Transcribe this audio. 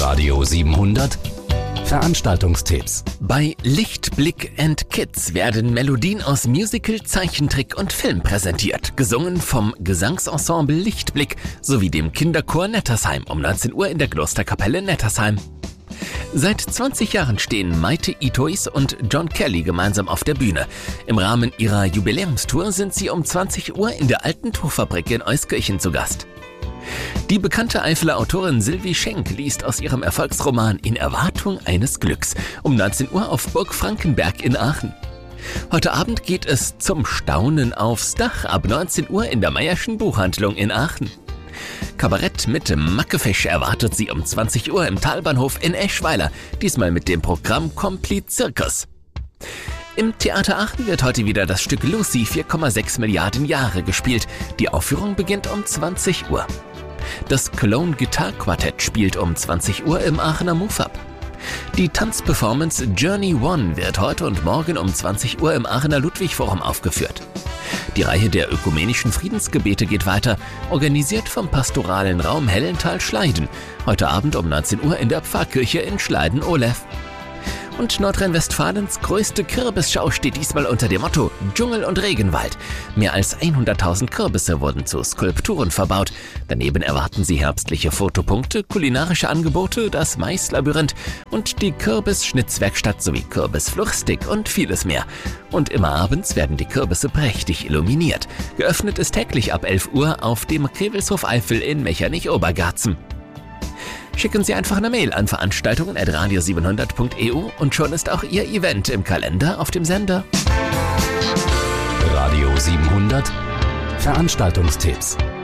Radio 700 Veranstaltungstipps. Bei Lichtblick & Kids werden Melodien aus Musical, Zeichentrick und Film präsentiert, gesungen vom Gesangsensemble Lichtblick sowie dem Kinderchor Nettersheim um 19 Uhr in der Klosterkapelle Nettersheim. Seit 20 Jahren stehen Maite Itois und John Kelly gemeinsam auf der Bühne. Im Rahmen ihrer Jubiläumstour sind sie um 20 Uhr in der alten Tuchfabrik in Euskirchen zu Gast. Die bekannte Eifeler Autorin Sylvie Schenk liest aus ihrem Erfolgsroman In Erwartung eines Glücks um 19 Uhr auf Burg Frankenberg in Aachen. Heute Abend geht es zum Staunen aufs Dach ab 19 Uhr in der Mayer'schen Buchhandlung in Aachen. Kabarett mit Mackefisch erwartet sie um 20 Uhr im Talbahnhof in Eschweiler, diesmal mit dem Programm Complete Circus. Im Theater Aachen wird heute wieder das Stück Lucy 4,6 Milliarden Jahre gespielt. Die Aufführung beginnt um 20 Uhr. Das Cologne Guitar Quartett spielt um 20 Uhr im Aachener MUFAB. Die Tanzperformance Journey One wird heute und morgen um 20 Uhr im Aachener Ludwig-Forum aufgeführt. Die Reihe der ökumenischen Friedensgebete geht weiter, organisiert vom pastoralen Raum Hellental-Schleiden, heute Abend um 19 Uhr in der Pfarrkirche in Schleiden-Olef. Und Nordrhein-Westfalens größte Kürbisschau steht diesmal unter dem Motto Dschungel und Regenwald. Mehr als 100.000 Kürbisse wurden zu Skulpturen verbaut. Daneben erwarten Sie herbstliche Fotopunkte, kulinarische Angebote, das Maislabyrinth und die Kürbisschnitzwerkstatt sowie Kürbisfluchsstick und vieles mehr. Und immer abends werden die Kürbisse prächtig illuminiert. Geöffnet ist täglich ab 11 Uhr auf dem Krevelshof Eifel in Mechernich-Obergarzen. Schicken Sie einfach eine Mail an veranstaltungen@radio700.eu und schon ist auch Ihr Event im Kalender auf dem Sender. Radio 700 Veranstaltungstipps.